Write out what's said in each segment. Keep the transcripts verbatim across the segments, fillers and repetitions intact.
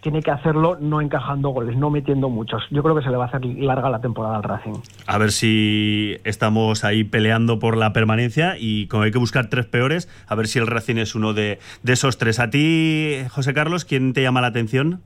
tiene que hacerlo no encajando goles, no metiendo muchos. Yo creo que se le va a hacer larga la temporada al Racing. A ver si estamos ahí peleando por la permanencia y como hay que buscar tres peores, a ver si el Racing es uno de, de esos tres. A ti, José Carlos, ¿quién te llama la atención?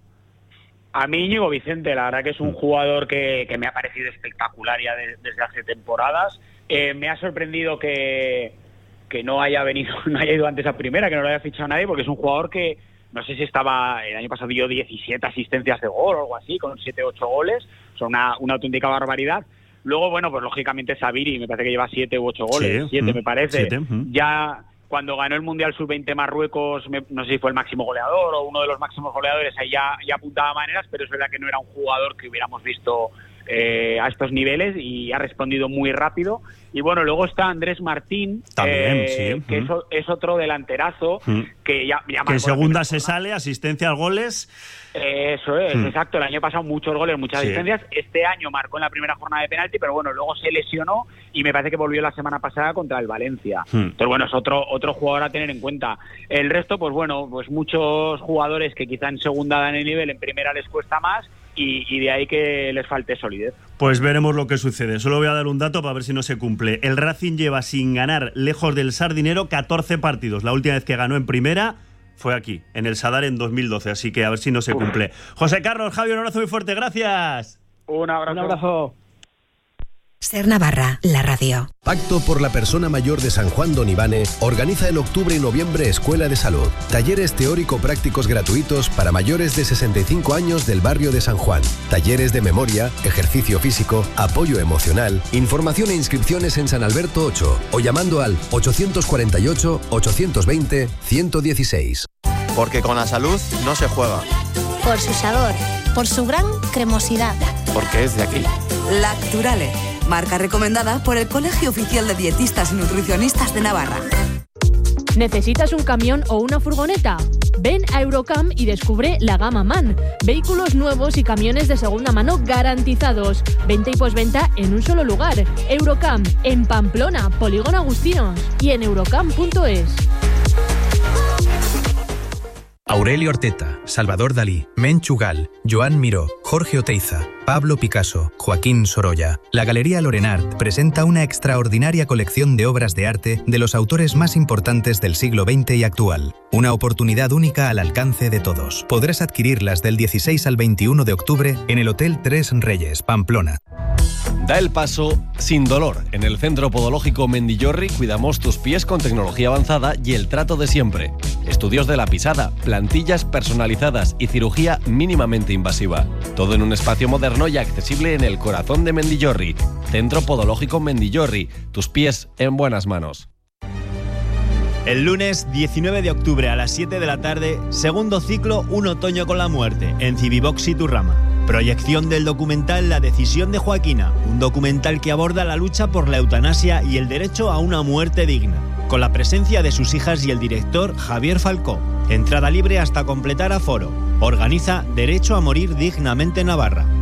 A mí Íñigo Vicente, la verdad que es un jugador que, que me ha parecido espectacular ya de, desde hace temporadas. Eh, me ha sorprendido que, que no haya venido, no haya ido antes a primera, que no lo haya fichado nadie, porque es un jugador que no sé si estaba, el año pasado dio diecisiete asistencias de gol o algo así, con siete ocho goles, son una, una auténtica barbaridad. Luego, bueno, pues lógicamente Sabiri, me parece que lleva siete u ocho goles, siete sí, me parece. Siete, mm. Ya cuando ganó el Mundial sub veinte Marruecos, me, no sé si fue el máximo goleador o uno de los máximos goleadores, ahí ya, ya apuntaba maneras, pero es verdad que no era un jugador que hubiéramos visto eh, a estos niveles y ha respondido muy rápido. Y bueno, luego está Andrés Martín, también, eh, sí. que mm. es, es otro delanterazo, mm. que ya, ya que en segunda se sale, asistencia a goles. Eso es, mm. exacto. El año pasado muchos goles, muchas sí. asistencias. Este año marcó en la primera jornada de penalti, pero bueno, luego se lesionó y me parece que volvió la semana pasada contra el Valencia. Mm. Entonces, bueno, es otro otro jugador a tener en cuenta. El resto, pues bueno, pues muchos jugadores que quizá en segunda dan el nivel, en primera les cuesta más. Y, y de ahí que les falte solidez. Pues veremos lo que sucede. Solo voy a dar un dato para ver si no se cumple. El Racing lleva sin ganar, lejos del Sardinero, catorce partidos. La última vez que ganó en primera fue aquí, en el Sadar, en dos mil doce. Así que a ver si no se Uf. cumple. José Carlos, Javi, un abrazo muy fuerte. Gracias. Un abrazo. Un abrazo. Ser Navarra, la radio. Pacto por la Persona Mayor de San Juan Don Ivane organiza en octubre y noviembre Escuela de Salud. Talleres teórico-prácticos gratuitos para mayores de sesenta y cinco años del barrio de San Juan. Talleres de memoria, ejercicio físico, apoyo emocional. Información e inscripciones en San Alberto ocho o llamando al ochocientos cuarenta y ocho, ochocientos veinte, ciento dieciséis. Porque con la salud no se juega. Por su sabor, por su gran cremosidad. Porque es de aquí. Lacturale, marca recomendada por el Colegio Oficial de Dietistas y Nutricionistas de Navarra. ¿Necesitas un camión o una furgoneta? Ven a Eurocam y descubre la gama MAN. Vehículos nuevos y camiones de segunda mano garantizados. Venta y posventa en un solo lugar. Eurocam, en Pamplona, Polígono Agustinos y en eurocam punto es. Aurelio Orteta, Salvador Dalí, Menchugal, Joan Miró, Jorge Oteiza, Pablo Picasso, Joaquín Sorolla. La Galería Lorenart presenta una extraordinaria colección de obras de arte de los autores más importantes del siglo veinte y actual. Una oportunidad única al alcance de todos. Podrás adquirirlas del dieciséis al veintiuno de octubre en el Hotel Tres Reyes, Pamplona. Da el paso sin dolor. En el Centro Podológico Mendillorri cuidamos tus pies con tecnología avanzada y el trato de siempre. Estudios de la pisada, plantillas personalizadas y cirugía mínimamente invasiva. Todo en un espacio moderno y accesible en el corazón de Mendillorri. Centro Podológico Mendillorri. Tus pies en buenas manos. El lunes diecinueve de octubre a las siete de la tarde, segundo ciclo Un otoño con la muerte, en Civivox Iturrama. Proyección del documental La decisión de Joaquina, un documental que aborda la lucha por la eutanasia y el derecho a una muerte digna, con la presencia de sus hijas y el director Javier Falcó. Entrada libre hasta completar aforo. Organiza Derecho a Morir Dignamente Navarra.